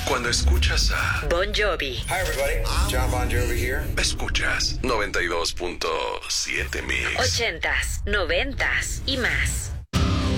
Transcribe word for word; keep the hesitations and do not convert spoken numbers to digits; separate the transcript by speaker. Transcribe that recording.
Speaker 1: Cuando escuchas a
Speaker 2: Bon Jovi.
Speaker 3: Hi everybody, John Bon Jovi here.
Speaker 1: Escuchas noventa y dos punto siete Mix.
Speaker 2: Ochentas, noventas y más.